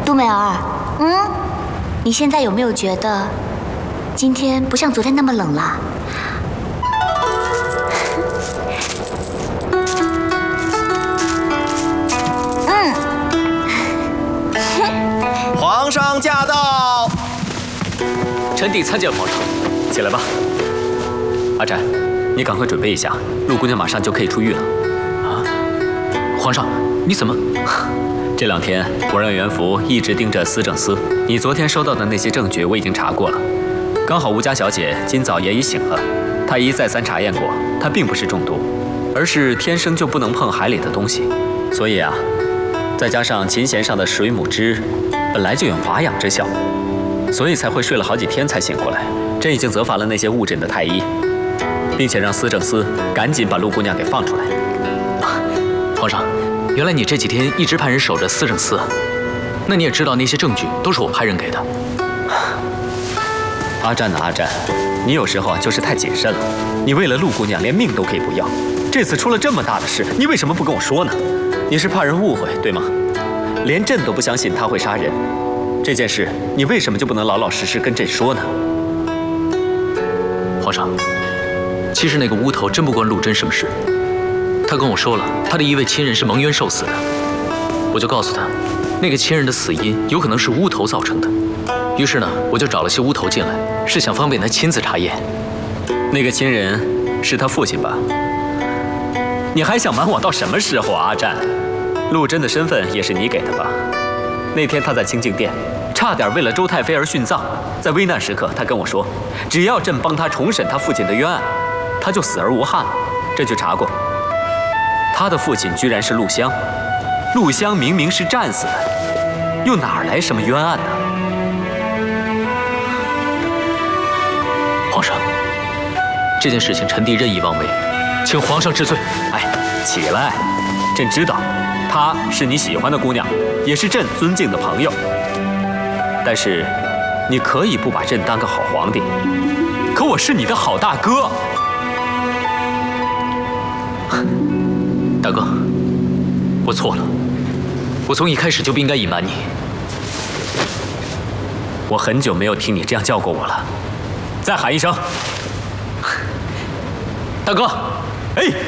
杜美儿，你现在有没有觉得今天不像昨天那么冷了？ 皇上驾到！ 臣弟参见皇上。起来吧。阿展，你赶快准备一下，陆姑娘马上就可以出狱了。啊！皇上，你怎么？这2天我让元福一直盯着司政司。你昨天收到的那些证据我已经查过了，刚好吴家小姐今早也已醒了，太医再三查验过，她并不是中毒，而是天生就不能碰海里的东西。所以啊，再加上琴弦上的水母枝本来就有拔痒之效，所以才会睡了好几天才醒过来。朕已经责罚了那些误诊的太医，并且让司政司赶紧把陆姑娘给放出来。 皇上，原来你这几天一直派人守着司政司，那你也知道那些证据都是我派人给的。 阿战呐，阿战，你有时候就是太谨慎了。你为了陆姑娘连命都可以不要，这次出了这么大的事，你为什么不跟我说呢？你是怕人误会，对吗？连朕都不相信他会杀人，这件事你为什么就不能老老实实跟朕说呢？ 皇上，其实那个乌头真不关陆贞什么事，他跟我说了，他的一位亲人是蒙冤受死的，我就告诉他，那个亲人的死因有可能是乌头造成的。于是呢，我就找了些乌头进来，是想方便他亲自查验。 那个亲人是他父亲吧？你还想瞒我到什么时候啊，阿战？陆贞的身份也是你给的吧？那天他在清净殿，差点为了周太妃而殉葬。在危难时刻，他跟我说，只要朕帮他重审他父亲的冤案，他就死而无憾。朕去查过，他的父亲居然是陆湘。陆湘明明是战死的，又哪来什么冤案呢？ 皇上，这件事情臣弟任意妄为，请皇上治罪。 哎，起来！朕知道，她是你喜欢的姑娘，也是朕尊敬的朋友。但是，你可以不把朕当个好皇帝，可我是你的好大哥。 大哥，我错了，我从一开始就不应该隐瞒你。 我很久没有听你这样叫过我了，再喊一声， 大哥， 哎。